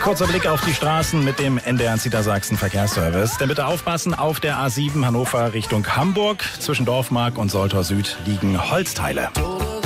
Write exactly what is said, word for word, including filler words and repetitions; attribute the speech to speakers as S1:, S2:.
S1: Kurzer Blick auf die Straßen mit dem N D R Niedersachsen Verkehrsservice. Denn bitte aufpassen, auf der A sieben Hannover Richtung Hamburg. Zwischen Dorfmark und Soltau Süd liegen Holzteile.